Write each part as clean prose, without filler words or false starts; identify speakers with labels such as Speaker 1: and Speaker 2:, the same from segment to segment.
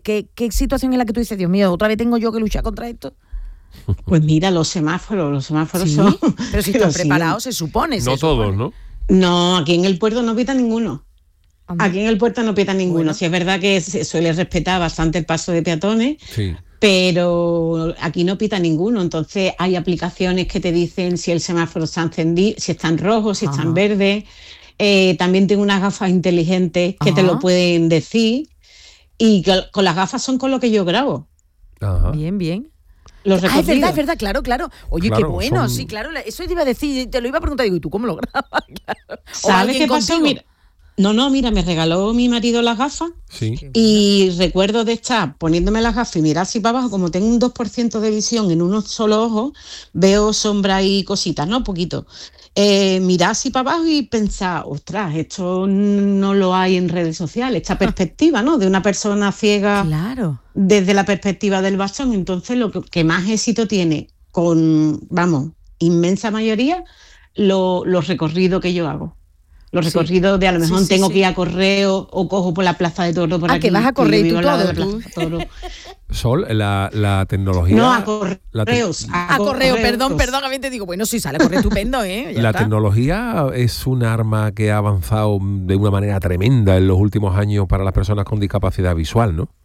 Speaker 1: ¿Qué situación es la que tú dices, Dios mío, otra vez tengo yo que luchar contra esto?
Speaker 2: Pues mira, los semáforos
Speaker 1: ¿Sí?
Speaker 2: son...
Speaker 1: Pero si están preparados, se supone.
Speaker 3: No todos, ¿no?
Speaker 2: No, aquí en el puerto no pita ninguno.
Speaker 1: Anda.
Speaker 2: Aquí en el puerto no pita ninguno.
Speaker 1: Bueno.
Speaker 2: Sí es verdad que se suele respetar bastante el paso de peatones,
Speaker 3: Sí.
Speaker 2: pero aquí no pita ninguno. Entonces hay aplicaciones que te dicen si el semáforo está encendido, si está en rojo, si está en verde. También tengo unas gafas inteligentes que te lo pueden decir, y con las gafas son con lo que yo grabo.
Speaker 3: Ajá.
Speaker 1: Bien.
Speaker 2: Los recorridos.
Speaker 1: Es verdad, claro. Oye,
Speaker 3: Claro,
Speaker 1: qué bueno,
Speaker 3: son-
Speaker 1: sí, claro. Eso te iba a decir, te lo iba a preguntar, digo, ¿y tú cómo lo grabas? Claro. ¿O
Speaker 2: ¿Sabes
Speaker 1: alguien
Speaker 2: qué pasó?
Speaker 1: contigo?
Speaker 2: Mira, me regaló mi marido las gafas.
Speaker 3: Sí.
Speaker 2: Y recuerdo de estar poniéndome las gafas y mirar así para abajo, como tengo un 2% de visión en un solo ojo, veo sombras y cositas, ¿no? Poquito. Mirar así para abajo y pensar, ostras, esto no lo hay en redes sociales, esta perspectiva, ¿no? De una persona ciega
Speaker 1: Claro.
Speaker 2: desde la perspectiva del bastón. Entonces, lo que más éxito tiene con, inmensa mayoría, los recorridos que yo hago. Los recorridos de a lo mejor tengo que ir a Correo o cojo por la Plaza de Toros por aquí.
Speaker 1: Que vas a correr
Speaker 2: yo
Speaker 1: tú
Speaker 2: vivo al lado
Speaker 1: todo,
Speaker 2: de la Plaza de Toros.
Speaker 3: Sol, la tecnología...
Speaker 2: No, a correos.
Speaker 1: A correo, perdón, a mí te digo, bueno, sí, sale corre estupendo, ¿eh? Ya
Speaker 3: La
Speaker 1: está.
Speaker 3: tecnología es un arma que ha avanzado de una manera tremenda en los últimos años para las personas con discapacidad visual, ¿no?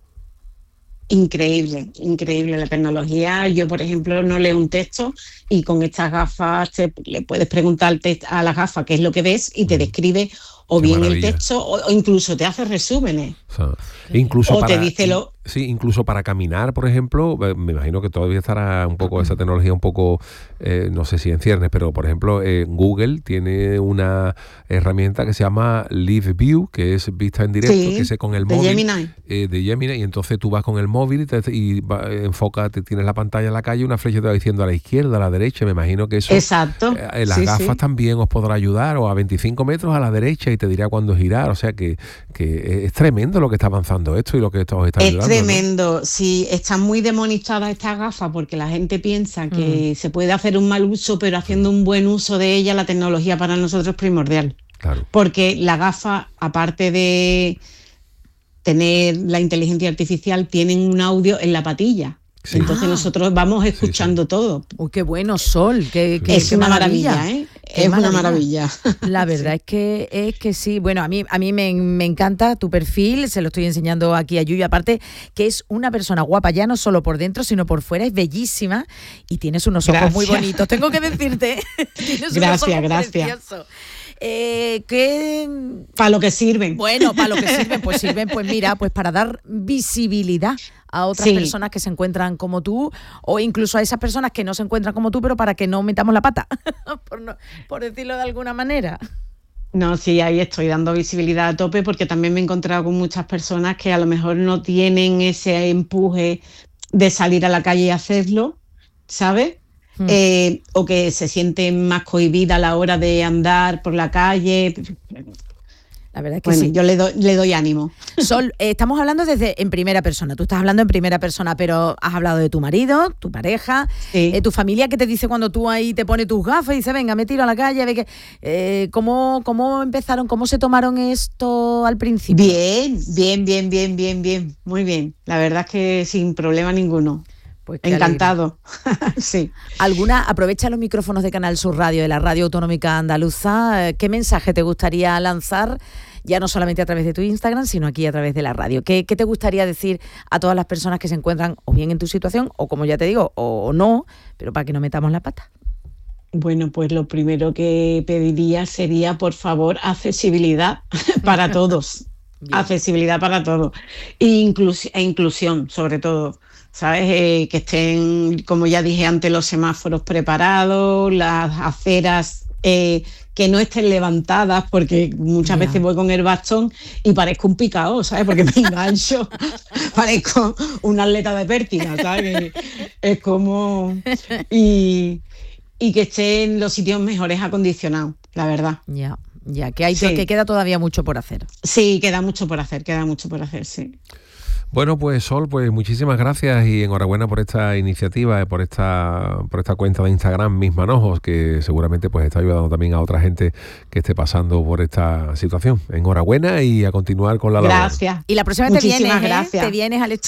Speaker 2: Increíble la tecnología. Yo, por ejemplo, no leo un texto y con estas gafas le puedes preguntar a la gafa qué es lo que ves y te describe o
Speaker 3: Qué
Speaker 2: bien
Speaker 3: maravilla.
Speaker 2: el texto o incluso te hace resúmenes.
Speaker 3: O sea, incluso
Speaker 2: O
Speaker 3: para,
Speaker 2: te dice
Speaker 3: sí, incluso para caminar, por ejemplo, me imagino que todavía estará un poco esa tecnología un poco, no sé si en ciernes, pero por ejemplo Google tiene una herramienta que se llama Live View, que es vista en directo,
Speaker 2: Sí,
Speaker 3: que es con el
Speaker 2: de
Speaker 3: móvil.
Speaker 2: Gemini.
Speaker 3: De Gemini, y entonces tú vas con el móvil y enfoca, tienes la pantalla en la calle, una flecha te va diciendo a la izquierda, a la derecha. Me imagino que eso,
Speaker 2: Exacto.
Speaker 3: las
Speaker 2: Sí,
Speaker 3: gafas
Speaker 2: sí.
Speaker 3: también os podrá ayudar, o a 25 metros a la derecha y te dirá cuándo girar. O sea que es tremendo lo que está avanzando esto y lo que esto os está
Speaker 2: Es
Speaker 3: ayudando, ¿no?
Speaker 2: tremendo. Sí, están muy demonizadas estas gafas porque la gente piensa que se puede hacer un mal uso, pero haciendo un buen uso de ella, la tecnología para nosotros es primordial.
Speaker 3: Claro.
Speaker 2: Porque la gafa, aparte de tener la inteligencia artificial, tienen un audio en la patilla.
Speaker 3: Sí.
Speaker 2: Entonces nosotros vamos escuchando todo.
Speaker 1: Uy, qué bueno, Sol. Qué
Speaker 2: Es una maravilla,
Speaker 1: Qué
Speaker 2: es una maravilla.
Speaker 1: La verdad es que sí. Bueno, a mí me encanta tu perfil, se lo estoy enseñando aquí a Yuyu. Aparte que es una persona guapa, ya no solo por dentro, sino por fuera, es bellísima y tienes unos ojos muy bonitos. Tengo que decirte. Tienes unos ojos preciosos.
Speaker 2: Para lo que sirven.
Speaker 1: Bueno, para lo que sirven, pues mira, pues para dar visibilidad a otras personas que se encuentran como tú, o incluso a esas personas que no se encuentran como tú, pero para que no metamos la pata, por decirlo de alguna manera.
Speaker 2: No, sí, ahí estoy dando visibilidad a tope porque también me he encontrado con muchas personas que a lo mejor no tienen ese empuje de salir a la calle y hacerlo, ¿sabes? O que se sienten más cohibidas a la hora de andar por la calle.
Speaker 1: La verdad es que
Speaker 2: bueno,
Speaker 1: sí.
Speaker 2: Yo le doy ánimo.
Speaker 1: Sol, estamos hablando en primera persona. Tú estás hablando en primera persona, pero has hablado de tu marido, tu pareja, tu familia, que te dice cuando tú ahí te pones tus gafas y dice, venga, me tiro a la calle, ve que ¿cómo empezaron, cómo se tomaron esto al principio?
Speaker 2: Bien, muy bien. La verdad es que sin problema ninguno.
Speaker 1: Pues
Speaker 2: encantado. Sí.
Speaker 1: Aprovecha los micrófonos de Canal Sur Radio, de la Radio Autonómica Andaluza. ¿Qué mensaje te gustaría lanzar, ya no solamente a través de tu Instagram, sino aquí a través de la radio? ¿Qué te gustaría decir a todas las personas que se encuentran o bien en tu situación, o como ya te digo, o no, pero para que no metamos la pata?
Speaker 2: Bueno, pues lo primero que pediría sería, por favor, accesibilidad para todos. Accesibilidad para todos. E inclusión, sobre todo. ¿Sabes? Que estén, como ya dije antes, los semáforos preparados, las aceras que no estén levantadas, porque muchas veces voy con el bastón y parezco un picao, ¿sabes? Porque me engancho, parezco una atleta de pértiga, ¿sabes? Es como... Y que estén los sitios mejores acondicionados, la verdad.
Speaker 1: Ya, que queda todavía mucho por hacer.
Speaker 2: Sí, queda mucho por hacer, sí.
Speaker 3: Bueno, pues Sol, pues muchísimas gracias y enhorabuena por esta iniciativa, por esta cuenta de Instagram Mis Manojos, que seguramente pues está ayudando también a otra gente que esté pasando por esta situación. Enhorabuena y a continuar con la labor.
Speaker 2: Gracias.
Speaker 1: Y la próxima te vienes al estudio.